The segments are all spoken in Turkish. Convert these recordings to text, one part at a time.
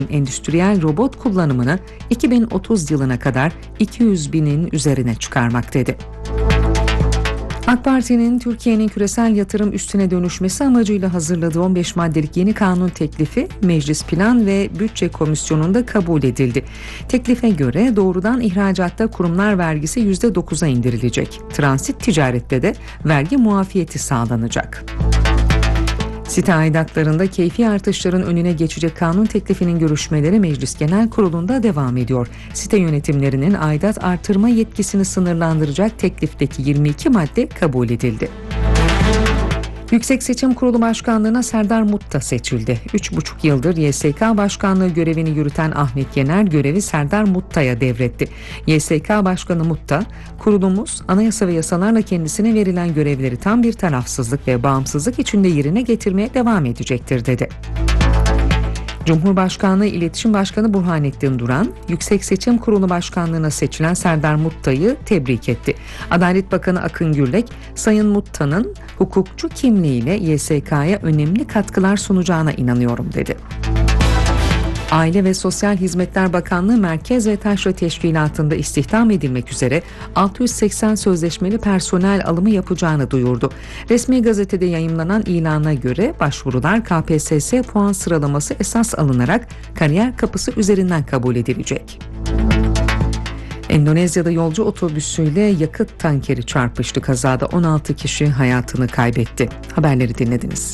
endüstriyel robot kullanımını 2030 yılına kadar 200 binin üzerine çıkarmak dedi. AK Parti'nin Türkiye'nin küresel yatırım üssüne dönüşmesi amacıyla hazırladığı 15 maddelik yeni kanun teklifi Meclis Plan ve Bütçe Komisyonu'nda kabul edildi. Teklife göre doğrudan ihracatta kurumlar vergisi %9'a indirilecek. Transit ticarette de vergi muafiyeti sağlanacak. Site aidatlarında keyfi artışların önüne geçecek kanun teklifinin görüşmeleri Meclis Genel Kurulu'nda devam ediyor. Site yönetimlerinin aidat artırma yetkisini sınırlandıracak teklifteki 22 madde kabul edildi. Yüksek Seçim Kurulu Başkanlığı'na Serdar Mutta seçildi. 3,5 yıldır YSK Başkanlığı görevini yürüten Ahmet Yener görevi Serdar Mutta'ya devretti. YSK Başkanı Mutta, "Kurulumuz anayasa ve yasalarla kendisine verilen görevleri tam bir tarafsızlık ve bağımsızlık içinde yerine getirmeye devam edecektir," dedi. Cumhurbaşkanlığı İletişim Başkanı Burhanettin Duran, Yüksek Seçim Kurulu Başkanlığı'na seçilen Serdar Mutta'yı tebrik etti. Adalet Bakanı Akın Gürlek, Sayın Mutta'nın hukukçu kimliğiyle YSK'ya önemli katkılar sunacağına inanıyorum, dedi. Aile ve Sosyal Hizmetler Bakanlığı Merkez ve Taşra Teşkilatı'nda istihdam edilmek üzere 680 sözleşmeli personel alımı yapacağını duyurdu. Resmi gazetede yayımlanan ilana göre başvurular KPSS puan sıralaması esas alınarak kariyer kapısı üzerinden kabul edilecek. Endonezya'da yolcu otobüsüyle yakıt tankeri çarpıştı. Kazada 16 kişi hayatını kaybetti. Haberleri dinlediniz.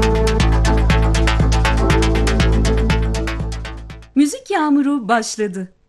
Müzik yağmuru başladı.